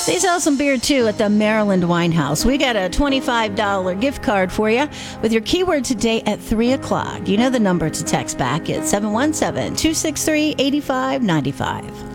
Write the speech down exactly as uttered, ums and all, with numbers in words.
They sell some beer, too, at the Maryland Wine House. We got a twenty-five dollars gift card for you with your keyword today at three o'clock. You know the number to text back. It's seven one seven, two six three, eight five nine five.